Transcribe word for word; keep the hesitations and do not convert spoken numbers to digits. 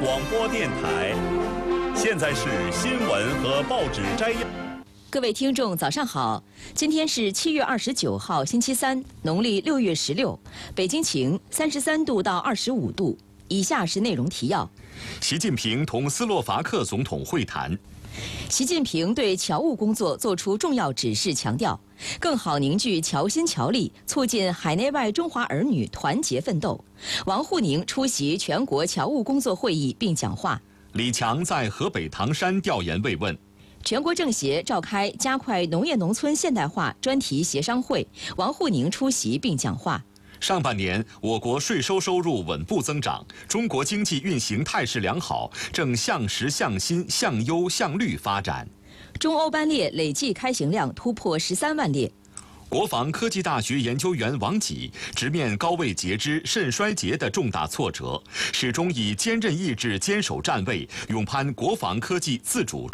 广播电台。现在是新闻和报纸摘要。 各位听众，早上好！今天是七月二十九号，星期三，农历六月十六。北京晴，三十三度到二十五度。以下是内容提要： 习近平同斯洛伐克总统会谈。 习近平对侨务工作作出重要指示，强调更好凝聚侨心侨力，促进海内外中华儿女团结奋斗。王沪宁出席全国侨务工作会议并讲话。 李强在河北唐山调研慰问。 全国政协召开加快农业农村现代化专题协商会，王沪宁出席并讲话。 上半年，我国税收收入稳步增长，中国经济运行态势良好，正向实向新向优向绿发展。 中欧班列累计开行量突破十三万列。 国防科技大学研究员王济直面高位截肢、肾衰竭的重大挫折，始终以坚韧意志坚守站位，勇攀国防科技自主